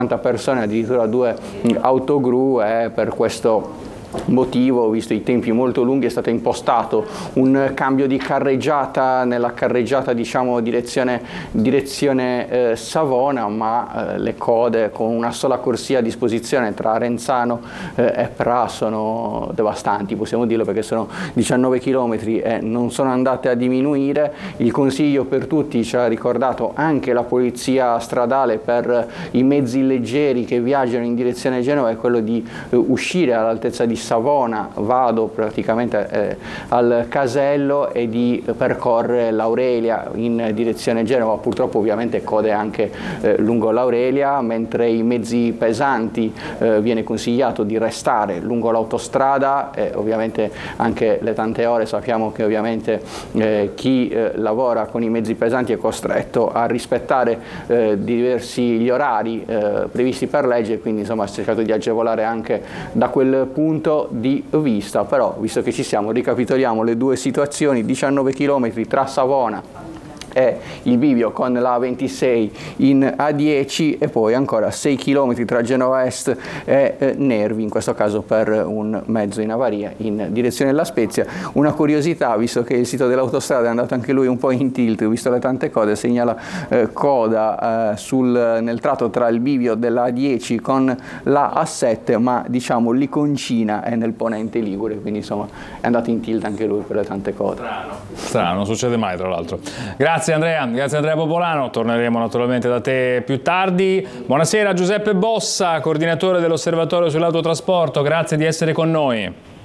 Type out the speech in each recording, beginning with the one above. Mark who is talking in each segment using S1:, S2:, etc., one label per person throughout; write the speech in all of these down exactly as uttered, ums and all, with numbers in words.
S1: persone, addirittura due autogru, e per questo motivo, visto i tempi molto lunghi, è stato impostato un cambio di carreggiata nella carreggiata, diciamo, direzione, direzione eh, Savona, ma eh, le code con una sola corsia a disposizione tra Renzano eh, e Pra sono devastanti, possiamo dirlo, perché sono diciannove chilometri e non sono andate a diminuire. Il consiglio per tutti, ci ha ricordato anche la polizia stradale, per i mezzi leggeri che viaggiano in direzione Genova, è quello di eh, uscire all'altezza di Savona, vado praticamente eh, al casello, e di percorrere l'Aurelia in direzione Genova. Purtroppo ovviamente code anche eh, lungo l'Aurelia, mentre i mezzi pesanti eh, viene consigliato di restare lungo l'autostrada, e ovviamente anche le tante ore sappiamo che ovviamente eh, chi eh, lavora con i mezzi pesanti è costretto a rispettare eh, diversi gli orari eh, previsti per legge, quindi insomma si è cercato di agevolare anche da quel punto di vista. Però, visto che ci siamo, ricapitoliamo le due situazioni: diciannove chilometri tra Savona e il bivio con la ventisei in A dieci, e poi ancora sei chilometri tra Genova Est e eh, Nervi, in questo caso per un mezzo in avaria in direzione La Spezia. Una curiosità, visto che il sito dell'autostrada è andato anche lui un po' in tilt, visto le tante code, segnala eh, coda eh, sul, nel tratto tra il bivio della A dieci con la A sette, ma diciamo l'Iconcina è nel ponente Ligure, quindi insomma è andato in tilt anche lui per le tante code.
S2: Strano, Strano non succede mai, tra l'altro. Grazie Andrea, grazie Andrea Popolano, torneremo naturalmente da te più tardi. Buonasera Giuseppe Bossa, coordinatore dell'Osservatorio sull'autotrasporto, grazie di essere con noi.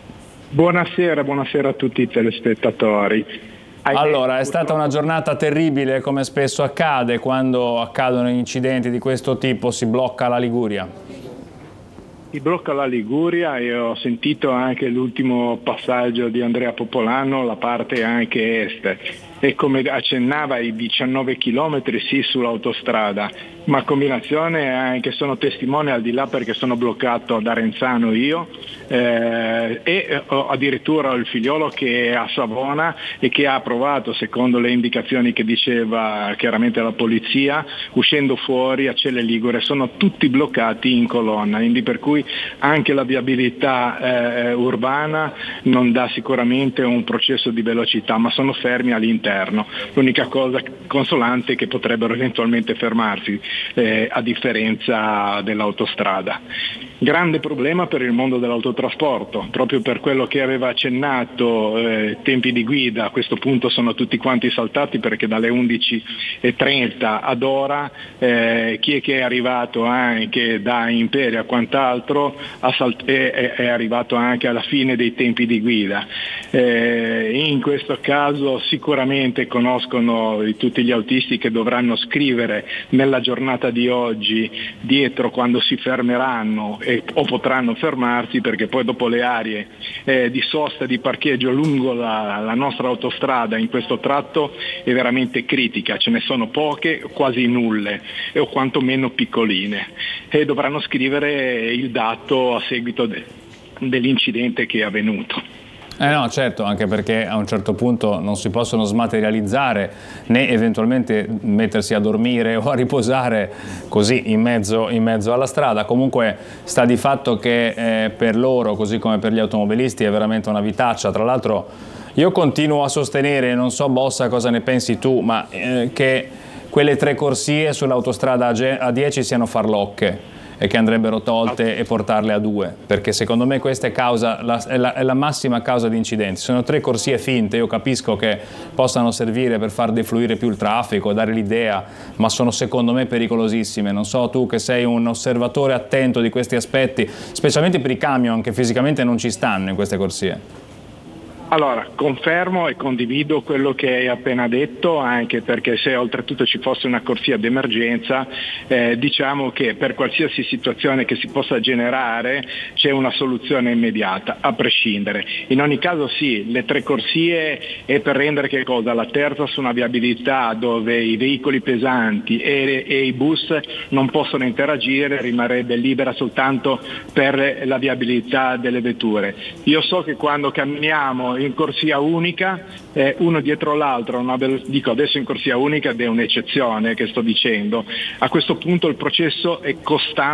S3: Buonasera, buonasera a tutti i telespettatori.
S2: Allora, è stata una giornata terribile, come spesso accade quando accadono incidenti di questo tipo, si blocca la Liguria.
S3: Si blocca la Liguria, e ho sentito anche l'ultimo passaggio di Andrea Popolano, la parte anche est. E come accennava, i diciannove chilometri sì sull'autostrada, ma combinazione anche, sono testimone al di là perché sono bloccato da Renzano io, eh, e ho addirittura il figliolo che è a Savona e che ha provato, secondo le indicazioni che diceva chiaramente la polizia, uscendo fuori a Celle Ligure. Sono tutti bloccati in colonna, quindi per cui anche la viabilità eh, urbana non dà sicuramente un processo di velocità, ma sono fermi all'interno. L'unica cosa consolante è che potrebbero eventualmente fermarsi, eh, a differenza dell'autostrada. Grande problema per il mondo dell'autotrasporto, proprio per quello che aveva accennato, eh, tempi di guida a questo punto sono tutti quanti saltati, perché dalle undici e trenta ad ora eh, chi è che è arrivato anche da Imperia e quant'altro è, è arrivato anche alla fine dei tempi di guida. Eh, in questo caso sicuramente conoscono tutti gli autisti che dovranno scrivere nella giornata di oggi dietro quando si fermeranno e, o potranno fermarsi, perché poi dopo le aree eh, di sosta e di parcheggio lungo la, la nostra autostrada in questo tratto è veramente critica, ce ne sono poche, quasi nulle, o quantomeno piccoline, e dovranno scrivere il dato a seguito de, dell'incidente che è avvenuto.
S2: Eh no, certo, anche perché a un certo punto non si possono smaterializzare né eventualmente mettersi a dormire o a riposare così in mezzo, in mezzo alla strada. Comunque sta di fatto che eh, per loro, così come per gli automobilisti, è veramente una vitaccia. Tra l'altro io continuo a sostenere, non so Bossa cosa ne pensi tu, ma eh, che quelle tre corsie sull'autostrada A dieci siano farlocche e che andrebbero tolte e portarle a due, perché secondo me questa è, causa, la, è, la, è la massima causa di incidenti. Sono tre corsie finte, io capisco che possano servire per far defluire più il traffico, dare l'idea, ma sono secondo me pericolosissime. Non so tu che sei un osservatore attento di questi aspetti, specialmente per i camion che fisicamente non ci stanno in queste corsie.
S3: Allora, confermo e condivido quello che hai appena detto, anche perché se oltretutto ci fosse una corsia d'emergenza, eh, diciamo che per qualsiasi situazione che si possa generare c'è una soluzione immediata, a prescindere. In ogni caso sì, le tre corsie è per rendere che cosa? La terza su una viabilità dove i veicoli pesanti e, e i bus non possono interagire, rimarrebbe libera soltanto per la viabilità delle vetture. Io so che quando camminiamo in corsia unica, eh, uno dietro l'altro, dico adesso in corsia unica ed è un'eccezione che sto dicendo, a questo punto il processo è costante